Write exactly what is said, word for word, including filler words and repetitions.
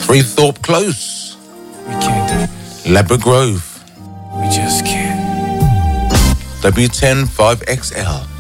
Three Thorpe Close. We can't do it. Labrador Grove. We just can't. W ten five X L.